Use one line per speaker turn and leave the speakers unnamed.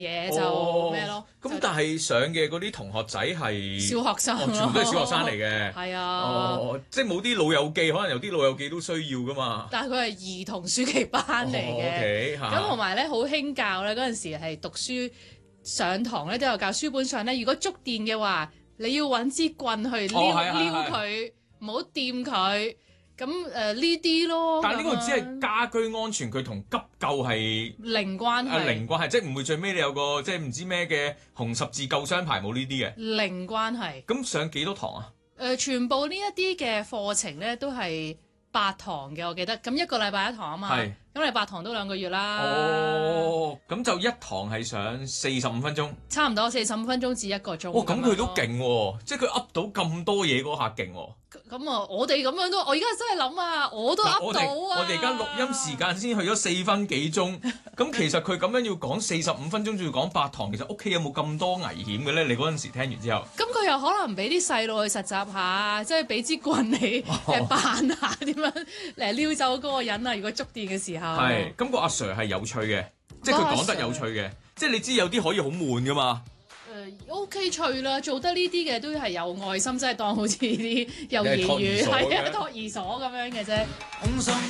嘢就咩咯。
咁但係上嘅嗰啲同學仔係
小學生
全部都係小學生嚟嘅。
係啊。
即係冇啲老友記，可能有啲老友記都需要噶嘛。
但係佢係兒童暑期班嚟嘅。咁同埋咧好興教咧，嗰陣時係讀書上堂咧都有教書本上咧，如果觸電嘅話，你要揾支棍去撩佢，唔好掂佢。咁呢啲咯。
但係呢個只係家居安全，佢同急救係
零關係。
零關係，即係唔會最尾你有個即係唔知咩嘅紅十字救傷牌，冇呢啲嘅。
零關係。
咁上幾多堂啊？
全部呢一啲嘅課程咧都係8堂嘅，我記得。咁一個禮拜1堂啊嘛。係。咁你8堂都2個月啦。
咁就一堂係上45分鐘。差唔
多45分鐘至1個鐘。
咁佢都勁喎，即係佢噏到咁多嘢嗰下勁喎。
咁啊，我哋咁樣都，我而家真係諗啊，我都噏到啊！
我哋而家錄音時間先去咗4分幾鐘，咁其實佢咁樣要講45分鐘，仲要講8堂，其實屋企有冇咁多危險嘅咧？你嗰陣時聽完之後，
咁佢又可能俾啲細路去實習下，即係俾支棍你扮下點樣嚟撩走嗰個人啊！如果觸電嘅時候，
係咁個阿 Sir 係有趣嘅，即係佢講得有趣嘅，即係你知有啲可以好悶噶嘛。
OK 趣啦，做得呢啲嘅都係有愛心，即係當好似啲幼兒園係啊托兒所咁樣嘅啫。